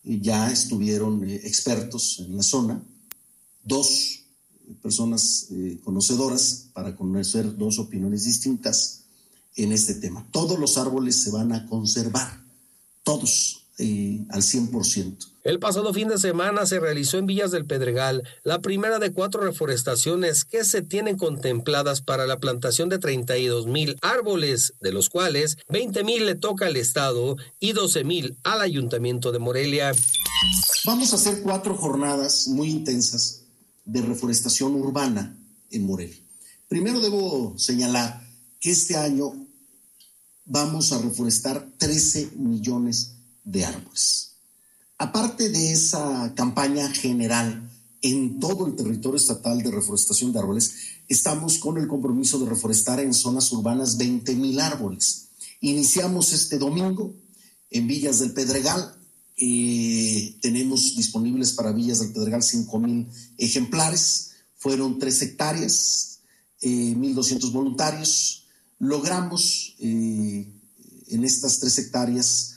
ya estuvieron expertos en la zona, 2 personas conocedoras para conocer 2 opiniones distintas en este tema. Todos los árboles se van a conservar, todos, al 100%. El pasado fin de semana se realizó en Villas del Pedregal la primera de 4 reforestaciones que se tienen contempladas para la plantación de 32,000 árboles, de los cuales 20,000 le toca al Estado y 12,000 al Ayuntamiento de Morelia. Vamos a hacer 4 jornadas muy intensas de reforestación urbana en Morelia. Primero debo señalar que este año vamos a reforestar 13 millones de árboles. Aparte de esa campaña general en todo el territorio estatal de reforestación de árboles, estamos con el compromiso de reforestar en zonas urbanas 20,000 árboles. Iniciamos este domingo en Villas del Pedregal. Tenemos disponibles para Villas del Pedregal 5,000 ejemplares. Fueron 3 hectáreas, 1,200 voluntarios. Logramos en estas 3 hectáreas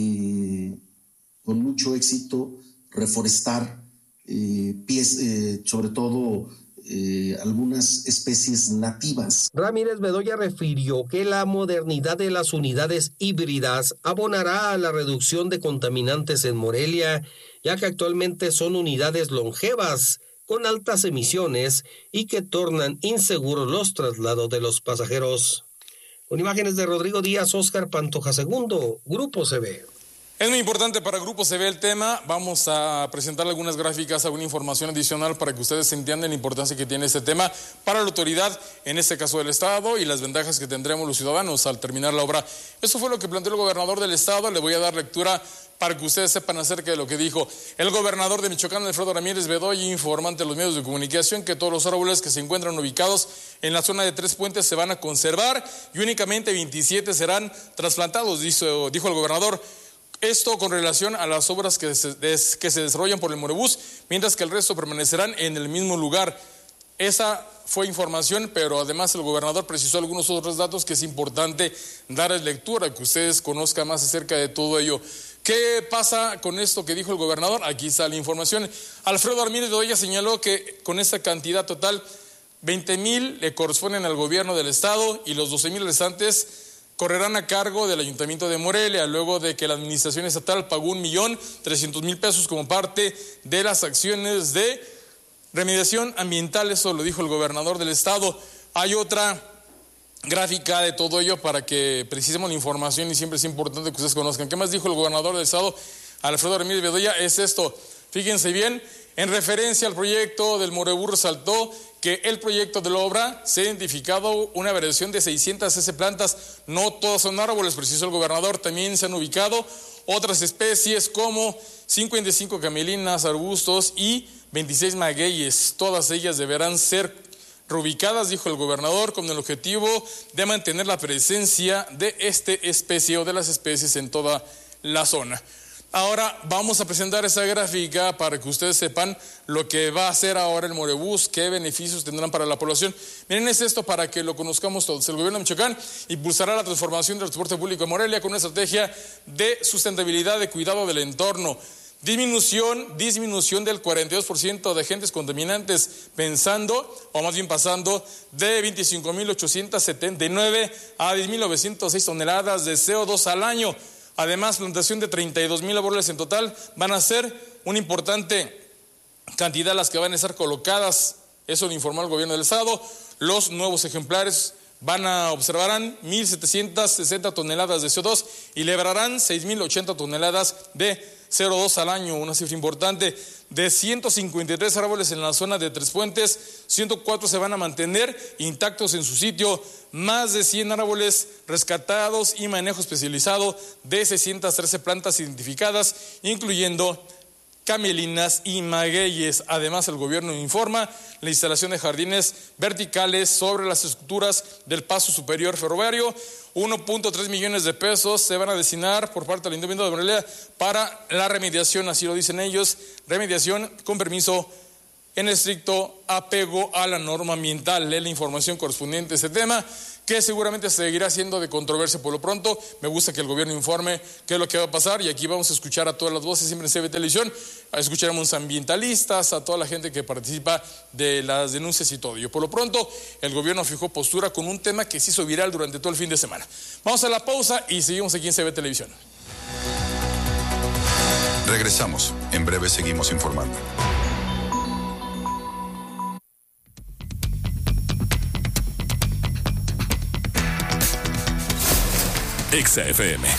con mucho éxito reforestar sobre todo algunas especies nativas. Ramírez Bedoya refirió que la modernidad de las unidades híbridas abonará a la reducción de contaminantes en Morelia, ya que actualmente son unidades longevas con altas emisiones y que tornan inseguros los traslados de los pasajeros. Con imágenes de Rodrigo Díaz, Óscar Pantoja II, Grupo CB. Es muy importante para Grupo CB el tema. Vamos a presentar algunas gráficas, alguna información adicional para que ustedes entiendan la importancia que tiene este tema para la autoridad, en este caso del Estado, y las ventajas que tendremos los ciudadanos al terminar la obra. Eso fue lo que planteó el gobernador del Estado. Le voy a dar lectura para que ustedes sepan acerca de lo que dijo el gobernador de Michoacán, Alfredo Ramírez Bedoya, informa ante los medios de comunicación que todos los árboles que se encuentran ubicados en la zona de Tres Puentes se van a conservar y únicamente 27 serán trasplantados, dijo el gobernador. Esto con relación a las obras que se desarrollan por el Morebús, mientras que el resto permanecerán en el mismo lugar. Esa fue información, pero además el gobernador precisó algunos otros datos que es importante darles lectura, que ustedes conozcan más acerca de todo ello. ¿Qué pasa con esto que dijo el gobernador? Aquí está la información. Alfredo Ramírez Bedoya señaló que con esta cantidad total, 20,000 le corresponden al gobierno del Estado y los 12,000 restantes correrán a cargo del Ayuntamiento de Morelia, luego de que la administración estatal pagó 1,300,000 pesos como parte de las acciones de remediación ambiental. Eso lo dijo el gobernador del Estado. Hay otra gráfica de todo ello para que precisemos la información y siempre es importante que ustedes conozcan. ¿Qué más dijo el gobernador del Estado, Alfredo Ramírez Bedoya? Es esto. Fíjense bien, en referencia al proyecto del Morebús resaltó que el proyecto de la obra se ha identificado una variación de 600 plantas, no todas son árboles, precisó el gobernador. También se han ubicado otras especies como 55 camelinas, arbustos y 26 magueyes. Todas ellas deberán ser reubicadas, dijo el gobernador, con el objetivo de mantener la presencia de esta especie o de las especies en toda la zona. Ahora vamos a presentar esa gráfica para que ustedes sepan lo que va a hacer ahora el Morebús, qué beneficios tendrán para la población. Miren, es esto para que lo conozcamos todos. El gobierno de Michoacán impulsará la transformación del transporte público en Morelia con una estrategia de sustentabilidad, de cuidado del entorno. Disminución del 42% de agentes contaminantes, pasando de 25,879 a 10,906 toneladas de CO2 al año. Además, plantación de 32,000 árboles en total. Van a ser una importante cantidad las que van a estar colocadas. Eso lo informó el gobierno del Estado. Los nuevos ejemplares observarán 1,760 toneladas de CO2 y liberarán 6,080 toneladas de CO2 al año, una cifra importante. De 153 árboles en la zona de Tres Puentes, 104 se van a mantener intactos en su sitio, más de 100 árboles rescatados y manejo especializado de 613 plantas identificadas, incluyendo camelinas y magueyes. Además, el gobierno informa la instalación de jardines verticales sobre las estructuras del paso superior ferroviario. 1.3 millones de pesos se van a destinar por parte del Ayuntamiento de Morelia para la remediación, así lo dicen ellos, remediación con permiso en estricto apego a la norma ambiental. Lee la información correspondiente a este tema, que seguramente seguirá siendo de controversia por lo pronto. Me gusta que el gobierno informe qué es lo que va a pasar, y aquí vamos a escuchar a todas las voces siempre en CB Televisión. Escucharemos a ambientalistas, a toda la gente que participa de las denuncias y todo. Y por lo pronto, el gobierno fijó postura con un tema que se hizo viral durante todo el fin de semana. Vamos a la pausa y seguimos aquí en CB Televisión. Regresamos. En breve seguimos informando. Exa FM.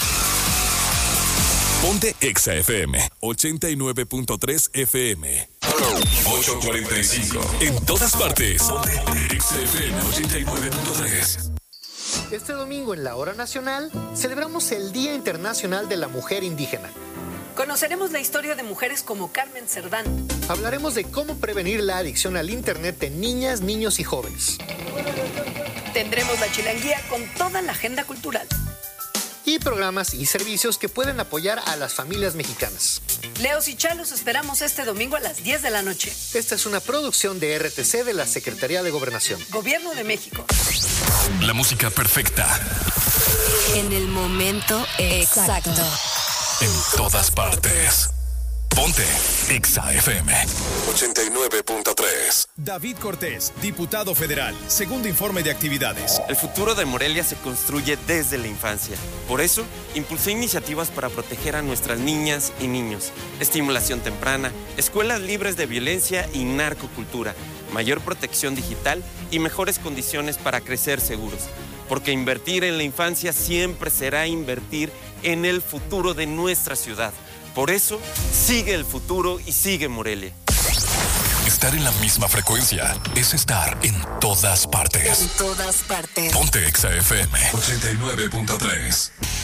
Ponte Exa FM 89.3 FM. 8:45. En todas partes. Ponte Exa FM 89.3. Este domingo en la Hora Nacional celebramos el Día Internacional de la Mujer Indígena. Conoceremos la historia de mujeres como Carmen Cerdán. Hablaremos de cómo prevenir la adicción al Internet en niñas, niños y jóvenes. Tendremos la chilanguía con toda la agenda cultural. Y programas y servicios que pueden apoyar a las familias mexicanas. Leos y Chalos esperamos este domingo a las 10 de la noche. Esta es una producción de RTC de la Secretaría de Gobernación. Gobierno de México. La música perfecta. En el momento exacto. En todas partes. Ponte Exa FM 89.3. David Cortés, diputado federal. Segundo informe de actividades. El futuro de Morelia se construye desde la infancia. Por eso, impulsé iniciativas para proteger a nuestras niñas y niños. Estimulación temprana, escuelas libres de violencia y narcocultura, mayor protección digital y mejores condiciones para crecer seguros. Porque invertir en la infancia siempre será invertir en el futuro de nuestra ciudad. Por eso, sigue el futuro y sigue Morelia. Estar en la misma frecuencia es estar en todas partes. En todas partes. Ponte Exa FM 89.3.